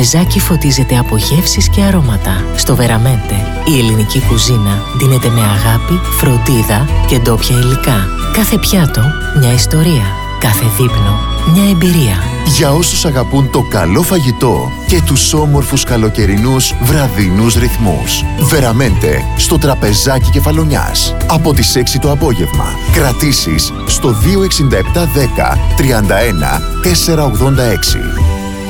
τραπεζάκι φωτίζεται από γεύσεις και αρώματα. Στο Βεραμέντε, η ελληνική κουζίνα δίνεται με αγάπη, φροντίδα και ντόπια υλικά. Κάθε πιάτο, μια ιστορία. Κάθε δείπνο, μια εμπειρία. Για όσους αγαπούν το καλό φαγητό και τους όμορφους καλοκαιρινούς βραδινούς ρυθμούς. Βεραμέντε, στο τραπεζάκι Κεφαλονιάς. Από τις 6 το απόγευμα. Κρατήσεις στο 26710 31 486.